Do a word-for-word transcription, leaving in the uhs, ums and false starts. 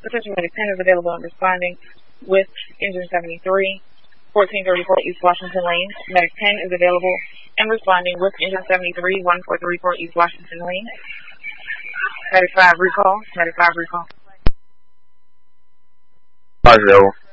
Attention Medic ten is available and responding with engine seventy-three, fourteen thirty-four East Washington Lane. Medic ten is available and responding with engine seventy-three, one four three four East Washington Lane. Medic five recall. Medic five recall. Five zero.